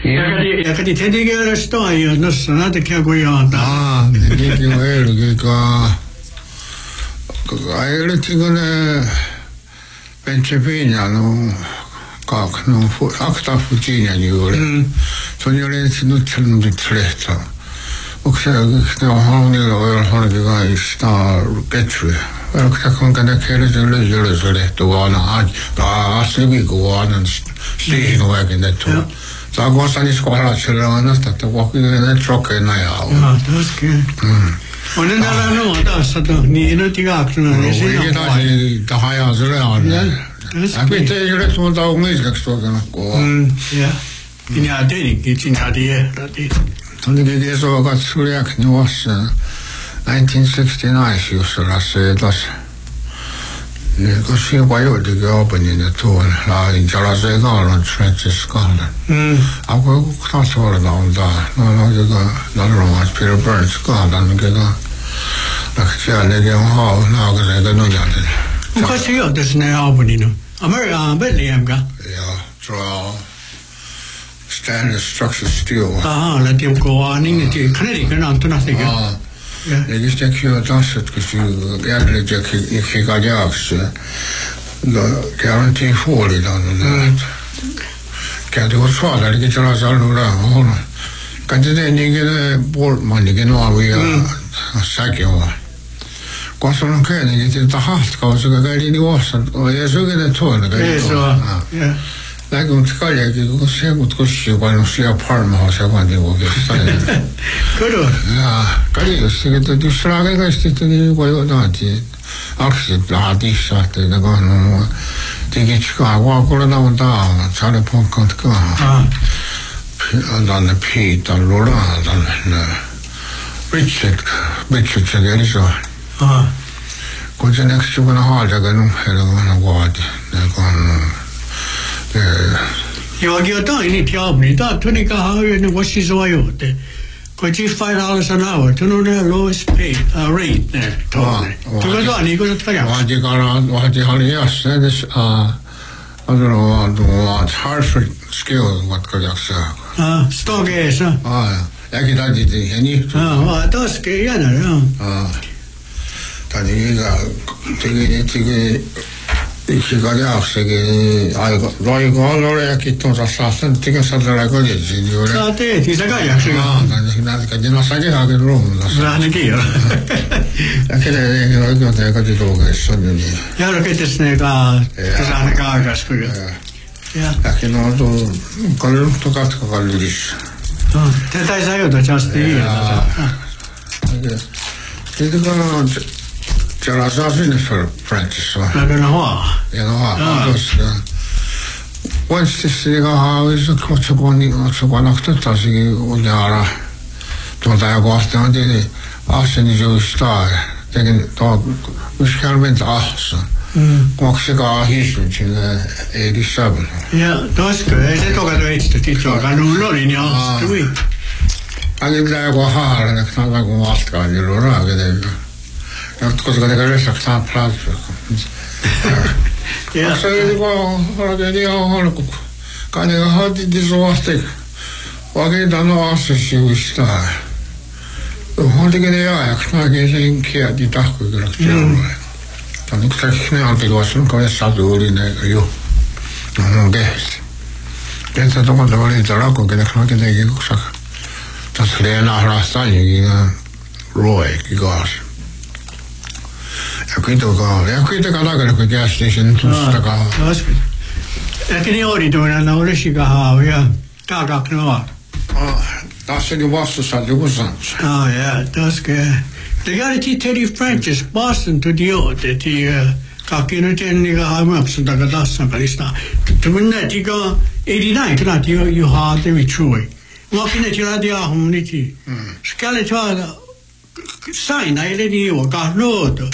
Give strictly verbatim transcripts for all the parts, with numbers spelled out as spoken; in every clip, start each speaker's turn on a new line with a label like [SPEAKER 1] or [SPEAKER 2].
[SPEAKER 1] 약간 약간 대대결 시도하여 넣었으나 되게 고요하다.
[SPEAKER 2] 아, 되게 왜 그러니까 그 아이를 지금에 벤치페이냐노 각노 악다 후지냐 이거래. 전열에 진우처럼 들렸어. 혹시 그때 하우니가 왜 하는지가 있다 겠지. 이렇게 그러니까 걔를 저를 저를 저를 또 와나 아 아스비 고 와는 스테이션 와겠네 또. 자고 산이 스코라 처럼은 또 와기는 트럭에 나야.
[SPEAKER 1] 아, 그렇게. 음. 오늘 나라는 어디서 또 니는 네가 악수는
[SPEAKER 2] 이게 다시 다 하야 저래야. 앞에 저래 손다 오면 이렇게 쏘고.
[SPEAKER 1] 음, 야. 그냥 되니 기진하디에 라디.
[SPEAKER 2] 전에게서 가 소리야 그냥 왔어. nineteen sixty-nine 시우스라서 다시. 그 시와요 되게 어머니네 또 나 인자라서 가는 트렌치스 가는. 음. 아고 그다서 나온다. 나는 그가 나를 맞 피터 버스 가는 게가 나 내게 하고 나 그래 그 노냐데.
[SPEAKER 1] 혹시 어디서네 어머니는? 아메리카 벨리엄가?
[SPEAKER 2] 야, 저 standard structure steel.
[SPEAKER 1] 아, 라디오 고아닝이 지 카네리가 나타났어요.
[SPEAKER 2] 아. 여기 이제 키워다서 그 야를 이제 이렇게 가져왔어. 너 guarantee for이라는. 걔도 수화를 이렇게 잘라서 하라. 근데 이게 뭘 많이 게노아위야 사기와. 과서는 그냥 이제 다 하스가서 가리니 왔어. 예수에게 토는
[SPEAKER 1] 그래서 예.
[SPEAKER 2] 내가 어떻게 얘기 그거 세고 그 시간을 시야 팔면 하셔가지고 오겠어요.
[SPEAKER 1] 그래.
[SPEAKER 2] 야, 그래 시계도 디스라게가 있었더니 거기 나한테 악시 라디샤트 내가 뭐 되게 치가고 그러다 보다 잘해 본 것도 아. 나는 피다 로라 나는 리처드 리처드 저기서 아. 그저 내가 지금 하자가 좀 해라고 하는 거 같아. 내가
[SPEAKER 1] 여기 어떤 이 티업니다. 그러니까 하루에는 것이 좋아요. 때 거기 five dollars an hour. 저는 lowest pay uh, rate 네. 그것도 아니고 어떻게 해?
[SPEAKER 2] 와지 가라 와지 하리야. 아 아주 뭐 Hartford skill 같은 약사.
[SPEAKER 1] 아 스톡에서.
[SPEAKER 2] 아 여기 다니지 해니.
[SPEAKER 1] 아 또 스케야나.
[SPEAKER 2] 아 다니가 되게 되게 이게 학생이 아이고 너희가 너를 기통 사사선 되게 살라고 얘기지 요래.
[SPEAKER 1] 사태 디자가 약속아.
[SPEAKER 2] 나는 나는 그냥 사게 하기로
[SPEAKER 1] 나 하는 게요.
[SPEAKER 2] 그래 이거 내가 가지고 있었는데.
[SPEAKER 1] 여러 개 됐으니까 그사는 가가지고. 야.
[SPEAKER 2] 약간 너도 그걸 똑같이 걸리지.
[SPEAKER 1] 어, 대타이사요도 저스티.
[SPEAKER 2] 그래서 제가 사실은 프랑스.
[SPEAKER 1] 나는 화.
[SPEAKER 2] 야, 그래서 once 시가 하면서 코치고니 코치고나부터 다시 오냐라. 또 다고 왔는데 아시니 조스타. 되게 또 무식하면 아스. 음. 혹시가 희수 지금 에리사브.
[SPEAKER 1] 야, 도스크 이제 또 가도 있지. 뒤쪽 가는 로리냐. 그위.
[SPEAKER 2] 아니 내가 하라는 그나고 왔다 이러라 하게 되고. 그것도 내가 그래서 다 플라스. 야, 그리고 하라더니 하고 가네가 어디서 왔대. 와게 나는 왔어 시우스타. 어디게야 약하게 생기야 뒤다고 그렇게 하는 거야. 저는 그렇게 안 되고 왔으면 거기 사도리네 요. 뭔데? 그래서 또 돌리더라고 그냥 그렇게 되고 sak. Dat leer naar rastaan je rooi kigas. Ja kunt ook al. Ja kunt ook al dat ik gas station toen stak al.
[SPEAKER 1] Dat is goed. Ik ken je ooit doen en nou is je gehaald ja. Daar ga ik nou.
[SPEAKER 2] Ah, dat is die was zo dat was dan.
[SPEAKER 1] Ah ja, dat is goed. De gaan die Teddy Francis Boston to die ooit die ga je nu tegen die gehaald op zodat dat dat zijn kalista. Toen net die ga eighty-nine dat die je had die true. Walking at your idea community. Skeleton sign I let you got load.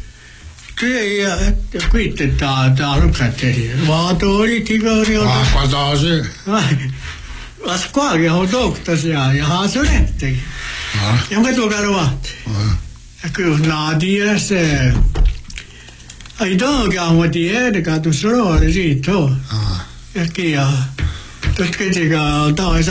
[SPEAKER 1] Quit the dark at it. What only Tigo?
[SPEAKER 2] What does it?
[SPEAKER 1] Was quite your doctors. Ya has a thing. You get to go what? I could not dear say. I don't get what the air got to throw. Is it too? Ah, yeah. Tất cái gì cả tao